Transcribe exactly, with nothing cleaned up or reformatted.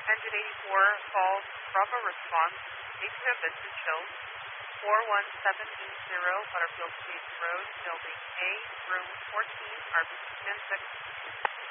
Engine eighty-four, calls Bravo response, Atrium Vista Chills, four one seven eight zero, Butterfield State Road, Building A, Room fourteen, R B C N six.